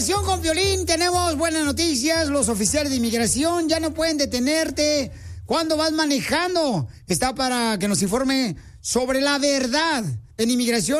Inmigración con Piolín, tenemos buenas noticias. Los oficiales de inmigración ya no pueden detenerte cuando vas manejando. Está para que nos informe sobre la verdad. En inmigración